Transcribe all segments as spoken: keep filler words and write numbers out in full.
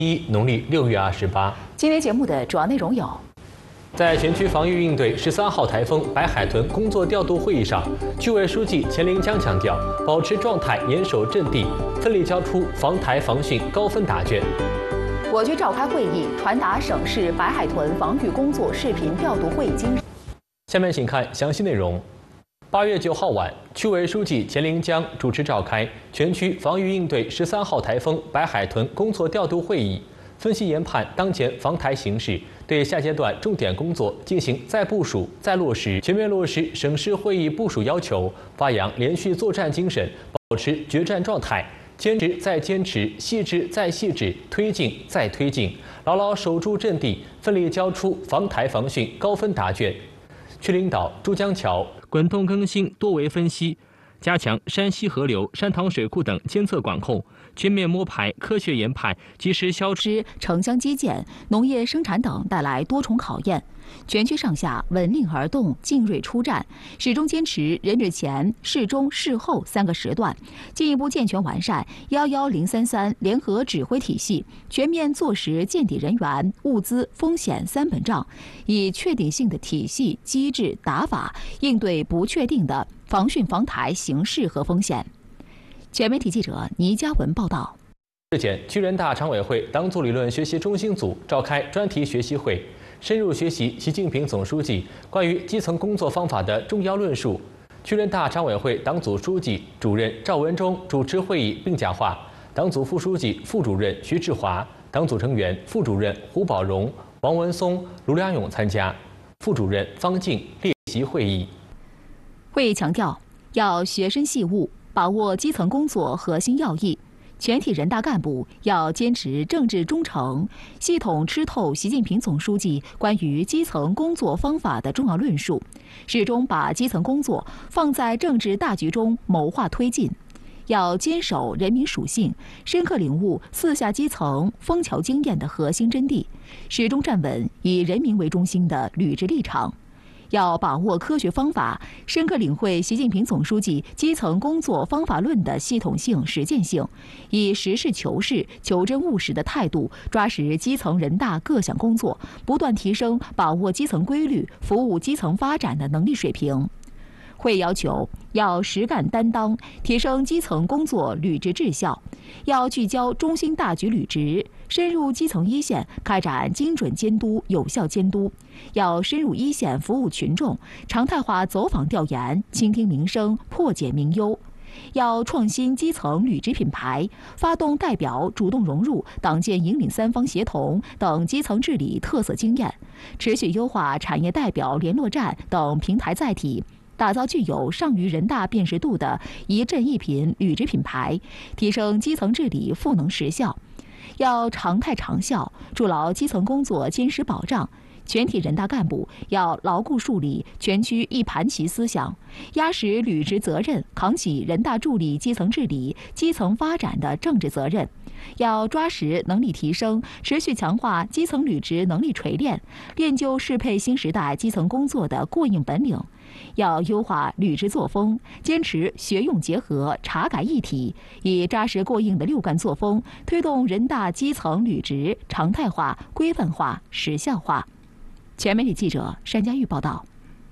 一农历六月二十八。 今天节目的主要内容有： 在全区防御应对十三号台风白海豚工作调度会议上，区委书记钱林江强调，保持状态，严守阵地，奋力交出防台防汛高分答卷。 我局召开会议，传达省市白海豚防御工作视频调度会议精神。 下面请看详细内容。八月九号晚，区委书记钱林江主持召开全区防御应对十三号台风白海豚工作调度会议，分析研判当前防台形势，对下阶段重点工作进行再部署、再落实，全面落实省市会议部署要求，发扬连续作战精神，保持决战状态，坚持再坚持，细致再细致，推进再推进，牢牢守住阵地，奋力交出防台防汛高分答卷。区领导朱江桥滚动更新多维分析，加强山西河流、山塘水库等监测管控，全面摸排、科学研判，及时消除城乡基建、农业生产等带来多重考验。全区上下稳令而动，精锐出战，始终坚持人日前、事中、事后三个时段，进一步健全完善幺幺零三三联合指挥体系，全面坐实见底人员、物资、风险三本账，以确定性的体系、机制、打法应对不确定的防汛防台形势和风险。全媒体记者倪嘉文报道。 日前，区人大常委会党组理论学习中心组召开专题学习会，深入学习习近平总书记关于基层工作方法的重要论述。区人大常委会党组书记、主任赵文忠主持会议并讲话，党组副书记、副主任徐志华，党组成员副主任胡宝荣、王文松、卢良勇参加，副主任方静列席会议。 会议强调，要学深细悟，把握基层工作核心要义。全体人大干部要坚持政治忠诚，系统吃透习近平总书记关于基层工作方法的重要论述，始终把基层工作放在政治大局中谋划推进。要坚守人民属性，深刻领悟四下基层枫桥经验的核心真谛，始终站稳以人民为中心的履职立场。要把握科学方法，深刻领会习近平总书记基层工作方法论的系统性、实践性，以实事求是、求真务实的态度，抓实基层人大各项工作，不断提升把握基层规律、服务基层发展的能力水平。会要求要实干担当，提升基层工作履职质效，要聚焦中心大局履职，深入基层一线开展精准监督、有效监督，要深入一线服务群众，常态化走访调研，倾听民生，破解民忧。要创新基层履职品牌，发动代表主动融入党建引领三方协同等基层治理特色经验，持续优化产业代表联络站等平台载体，打造具有上虞人大辨识度的一镇一品履职品牌，提升基层治理赋能实效。要常态长效，筑牢基层工作坚实保障。全体人大干部要牢固树立全区一盘棋思想，压实履职责任，扛起人大助力基层治理、基层发展的政治责任。要抓实能力提升，持续强化基层履职能力锤炼，练就适配新时代基层工作的过硬本领。要优化履职作风，坚持学用结合、查改一体，以扎实过硬的六干作风，推动人大基层履职常态化、规范化、实效化。全媒体记者单佳玉报道。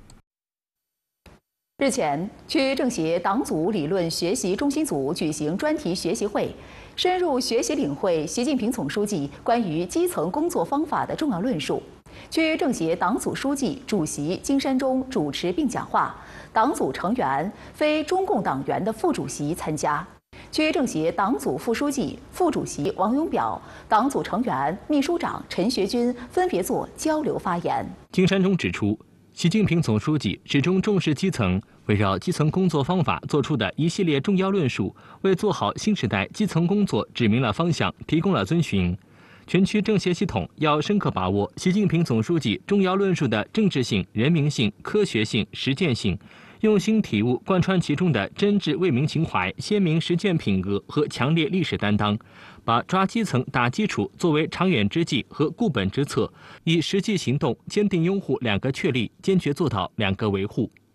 日前，区政协党组理论学习中心组举行专题学习会，深入学习领会习近平总书记关于基层工作方法的重要论述。区政协党组书记、主席金山中主持并讲话，党组成员、非中共党员的副主席参加。区政协党组副书记、副主席王永表、党组成员、秘书长陈学军分别作交流发言。 金山中指出，习近平总书记始终重视基层，围绕基层工作方法做出的一系列重要论述，为做好新时代基层工作指明了方向，提供了遵循。全区政协系统要深刻把握习近平总书记重要论述的政治性、人民性、科学性、实践性，用心体悟贯穿其中的真挚为民情怀、鲜明实践品格和强烈历史担当，把抓基层打基础作为长远之计和固本之策，以实际行动坚定拥护两个确立，坚决做到两个维护。